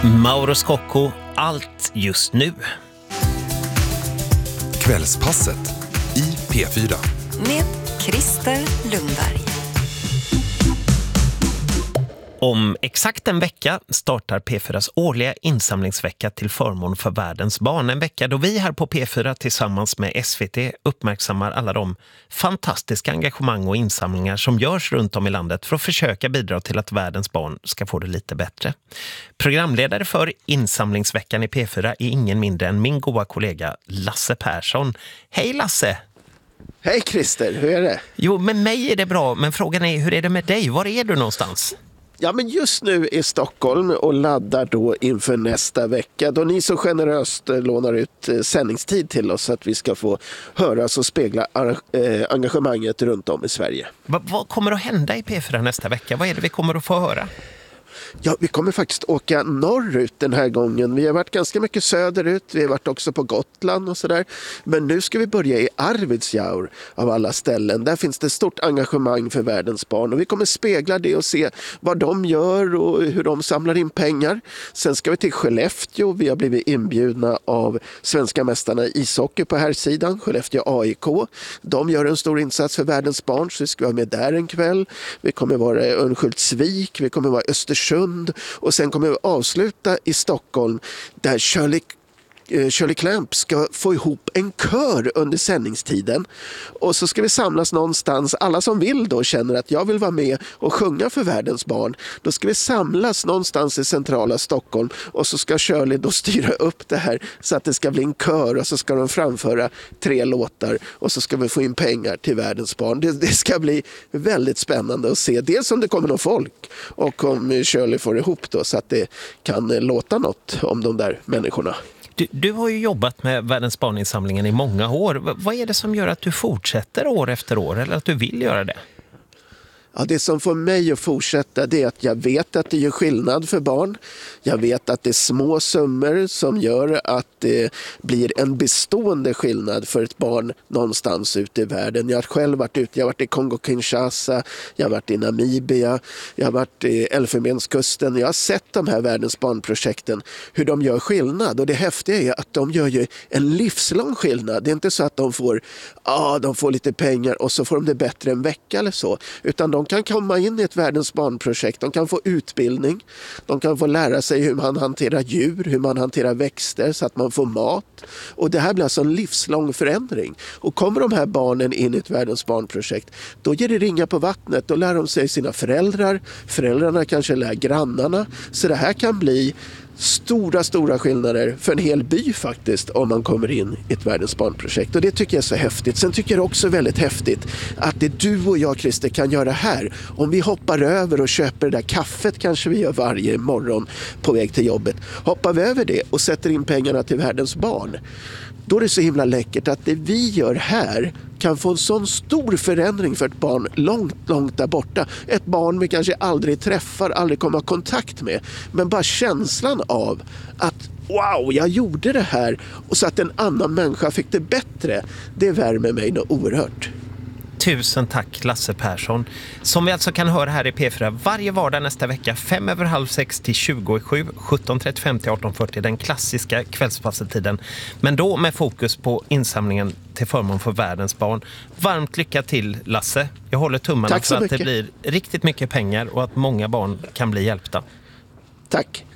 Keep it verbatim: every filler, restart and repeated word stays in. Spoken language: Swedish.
Mauro Scocco, allt just nu. Kvällspasset i P fyra. Med Christer Lundberg. Om exakt en vecka startar P fyras årliga insamlingsvecka till förmån för världens barn. En vecka då vi här på P fyra tillsammans med S V T uppmärksammar alla de fantastiska engagemang och insamlingar som görs runt om i landet för att försöka bidra till att världens barn ska få det lite bättre. Programledare för insamlingsveckan i P fyra är ingen mindre än min goda kollega Lasse Persson. Hej Lasse! Hej Christer, hur är det? Jo, med mig är det bra, men frågan är hur är det med dig? Var är du någonstans? Ja, men just nu är Stockholm och laddar då inför nästa vecka då ni så generöst lånar ut sändningstid till oss så att vi ska få höras och spegla engagemanget runt om i Sverige. Va- vad kommer att hända i P fyra nästa vecka? Vad är det vi kommer att få höra? Ja, vi kommer faktiskt åka norrut den här gången. Vi har varit ganska mycket söderut. Vi har varit också på Gotland och sådär. Men nu ska vi börja i Arvidsjaur av alla ställen. Där finns det stort engagemang för världens barn. Och vi kommer spegla det och se vad de gör och hur de samlar in pengar. Sen ska vi till Skellefteå. Vi har blivit inbjudna av svenska mästarna i ishockey på här sidan. Skellefteå A I K. De gör en stor insats för världens barn. Så vi ska vara med där en kväll. Vi kommer vara i Örnsköldsvik. Vi kommer vara i Östersund. Och sen kommer vi avsluta i Stockholm där Shirley, eh, Shirley Clamp ska få ihop en kör under sändningstiden. Och så ska vi samlas någonstans. Alla som vill då känner att jag vill vara med och sjunga för världens barn. Då ska vi samlas någonstans i centrala Stockholm och så ska Shirley då styra upp det här så att det ska bli en kör och så ska de framföra tre låtar och så ska vi få in pengar till världens barn. Det, det ska bli väldigt spännande att se. Dels om det kommer någon folk och om Shirley får ihop då så att det kan låta något om de där människorna. Du, du har ju jobbat med världens barninsamlingen i många år. V- vad är det som gör att du fortsätter år efter år eller att du vill göra det? Ja, det som får mig att fortsätta det är att jag vet att det gör skillnad för barn. Jag vet att det är små summor som gör att det blir en bestående skillnad för ett barn någonstans ute i världen. Jag har själv varit ute, jag har varit i Kongo-Kinshasa, jag har varit i Namibia, jag har varit i Elfenbenskusten. Jag har sett de här världens barnprojekten, hur de gör skillnad. Och det häftiga är att de gör ju en livslång skillnad. Det är inte så att de får, ah, de får lite pengar och så får de det bättre en vecka eller så. Utan de kan komma in i ett världens barnprojekt, de kan få utbildning, de kan få lära sig hur man hanterar djur, hur man hanterar växter så att man får mat. Och det här blir alltså en livslång förändring. Och kommer de här barnen in i ett världens barnprojekt, då ger det ringa på vattnet, då lär de sig sina föräldrar, föräldrarna kanske lär grannarna. Så det här kan bli stora, stora skillnader för en hel by faktiskt om man kommer in i ett världens barnprojekt. Och det tycker jag är så häftigt. Sen tycker jag också väldigt häftigt att det du och jag, Christer, kan göra här. Om vi hoppar över och köper det där kaffet kanske vi gör varje morgon på väg till jobbet. Hoppar vi över det och sätter in pengarna till världens barn. Då är det så himla läckert att det vi gör här kan få en sån stor förändring för ett barn långt, långt där borta. Ett barn vi kanske aldrig träffar, aldrig kommer ha kontakt med. Men bara känslan av att wow, jag gjorde det här och så att en annan människa fick det bättre, det värmer mig nog oerhört. Tusen tack Lasse Persson, som vi alltså kan höra här i P fyra varje vardag nästa vecka, fem över halv sex till tjugo i sju, sjutton trettiofem till arton fyrtio, den klassiska kvällspassetiden. Men då med fokus på insamlingen till förmån för världens barn. Varmt lycka till Lasse. Jag håller tummarna för att det blir riktigt mycket pengar och att många barn kan bli hjälpta. Tack.